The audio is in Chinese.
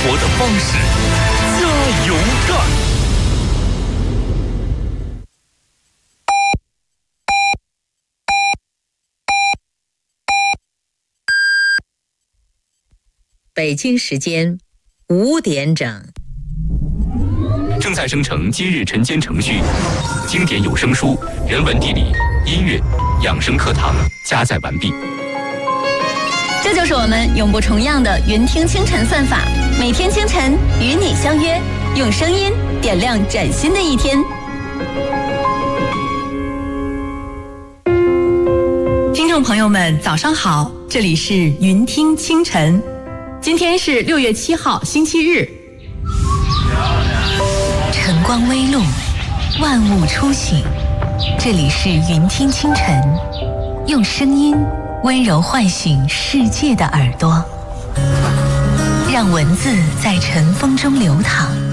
活的方式，加油干！ 北京时间5点整。 正在生成今日晨间程序，经典有声书、人文地理、音乐、养生课堂加载完毕。 这就是我们永不重样的云听清晨算法，每天清晨与你相约，用声音点亮崭新的一天。 听众朋友们，早上好，这里是云听清晨。今天是6月7号，星期日。 晨光微露，万物初醒。这里是云听清晨，用声音温柔唤醒世界的耳朵，让文字在晨风中流淌。